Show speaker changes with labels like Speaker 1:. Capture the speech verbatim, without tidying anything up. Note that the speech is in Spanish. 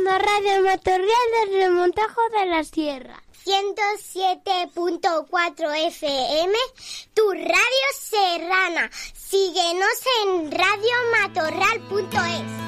Speaker 1: escuchando Radio Matorral desde Montajo de la Sierra.
Speaker 2: ciento siete punto cuatro F M, tu radio serrana. Síguenos en radio matorral punto es.